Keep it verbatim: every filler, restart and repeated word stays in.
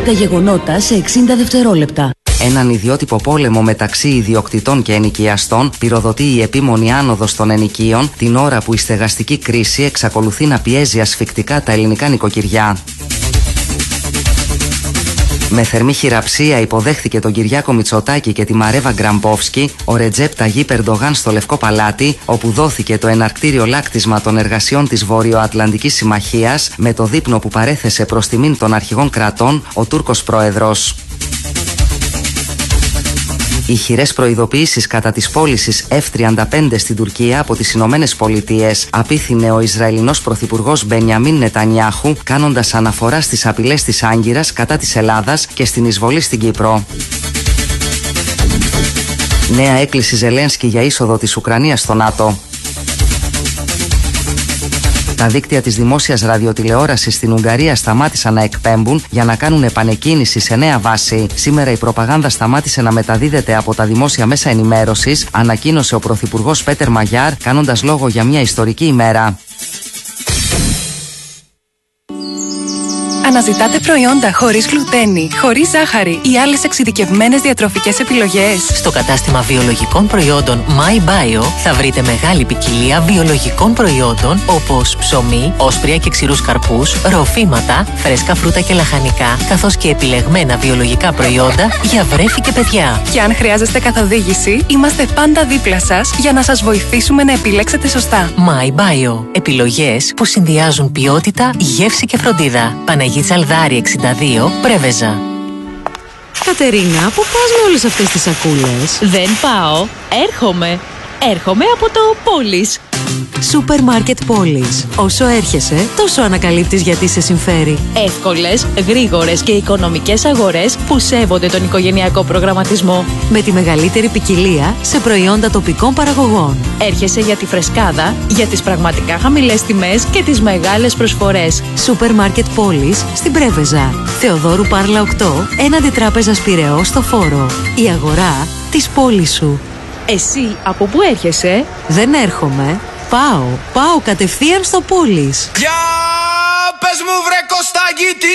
Τα γεγονότα σε εξήντα δευτερόλεπτα. Έναν ιδιότυπο πόλεμο μεταξύ ιδιοκτητών και ενοικιαστών πυροδοτεί η επίμονη άνοδος των ενοικίων την ώρα που η στεγαστική κρίση εξακολουθεί να πιέζει ασφικτικά τα ελληνικά νοικοκυριά. Με θερμή χειραψία υποδέχθηκε τον Κυριάκο Μητσοτάκη και τη Μαρέβα Γκραμπόφσκι ο Ρετζέπ Ταγίπ Ερντογάν στο Λευκό Παλάτι, όπου δόθηκε το εναρκτήριο λάκτισμα των εργασιών της Βορειοατλαντικής Συμμαχίας με το δείπνο που παρέθεσε προς τιμήν των αρχηγών κρατών ο Τούρκος πρόεδρος. Ηχηρές προειδοποιήσεις κατά της πώλησης εφ τριάντα πέντε στην Τουρκία από τις Ηνωμένες Πολιτείες απίθυνε ο Ισραηλινός Πρωθυπουργός Μπενιαμίν Νετανιάχου, κάνοντας αναφορά στις απειλές της Άγκυρας κατά της Ελλάδας και στην εισβολή στην Κύπρο. Νέα έκκληση Ζελένσκι για είσοδο της Ουκρανίας στο ΝΑΤΟ. Τα δίκτυα της δημόσιας ραδιοτηλεόρασης στην Ουγγαρία σταμάτησαν να εκπέμπουν για να κάνουν επανεκκίνηση σε νέα βάση. Σήμερα η προπαγάνδα σταμάτησε να μεταδίδεται από τα δημόσια μέσα ενημέρωσης, ανακοίνωσε ο Πρωθυπουργός Πέτερ Μαγιάρ, κάνοντας λόγο για μια ιστορική ημέρα. Αναζητάτε προϊόντα χωρίς γλουτένη, χωρίς ζάχαρη ή άλλες εξειδικευμένες διατροφικές επιλογές? Στο κατάστημα βιολογικών προϊόντων MyBio θα βρείτε μεγάλη ποικιλία βιολογικών προϊόντων όπως ψωμί, όσπρια και ξηρούς καρπούς, ροφήματα, φρέσκα φρούτα και λαχανικά, καθώς και επιλεγμένα βιολογικά προϊόντα για βρέφη και παιδιά. Και αν χρειάζεστε καθοδήγηση, είμαστε πάντα δίπλα σας για να σας βοηθήσουμε να επιλέξετε σωστά. MyBio. Επιλογές που συνδυάζουν ποιότητα, γεύση και φροντίδα. Παναγία Τσαλδάρη εξήντα δύο, Πρέβεζα. Κατερίνα, πού πας με όλες αυτές τις σακούλες? Δεν πάω, έρχομαι. Έρχομαι από το Πόλης. Σούπερ Μάρκετ Πόλης. Όσο έρχεσαι, τόσο ανακαλύπτεις γιατί σε συμφέρει. Εύκολες, γρήγορες και οικονομικές αγορές που σέβονται τον οικογενειακό προγραμματισμό. Με τη μεγαλύτερη ποικιλία σε προϊόντα τοπικών παραγωγών. Έρχεσαι για τη φρεσκάδα, για τις πραγματικά χαμηλές τιμές και τις μεγάλες προσφορές. Σούπερ Μάρκετ Πόλης στην Πρέβεζα. Θεοδόρου Πάρλα οκτώ, έναντι Τράπεζας Πειραιώς στο Φόρο. Η αγορά της πόλης σου. Εσύ από πού έρχεσαι? Δεν έρχομαι. Πάω. Πάω κατευθείαν στο Πόλης. Για πες μου βρε Κωστάκη, τι